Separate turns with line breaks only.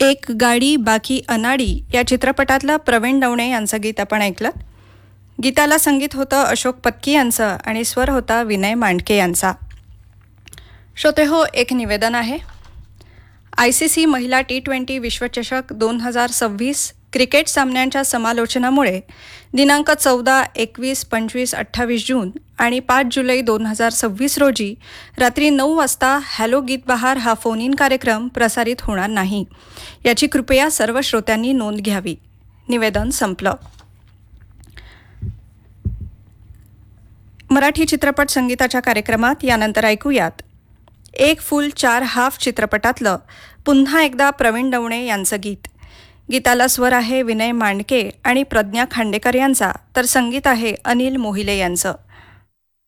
एक गाडी बाकी अनाडी या चित्रपटातलं प्रवीण दवणे यांचं गीत आपण ऐकलं. गीताला संगीत होतं अशोक पत्की यांचं आणि स्वर होता विनय मांडके यांचा. श्रोते हो, एक निवेदन आहे. ICC महिला T20 विश्वचषक 2026 क्रिकेट सामन्यांच्या समालोचनामुळे दिनांक 14, 21, 25, 28 जून आणि 5 जुलै 2026 रोजी रात्री 9 वाजता हॅलो गीत बहार हा फोन इन कार्यक्रम प्रसारित होणार नाही. याची कृपया सर्व श्रोत्यांनी नोंद घ्यावी. निवेदन संपलं. मराठी चित्रपट संगीताच्या कार्यक्रमात यानंतर ऐकूयात एक फुल चार हाफ चित्रपटातलं पुन्हा एकदा प्रवीण दवणे यांचं गीत. गीताला स्वर आहे विनय मांडके आणि प्रज्ञा खांडेकर यांचा, तर संगीत आहे अनिल मोहिले यांचं.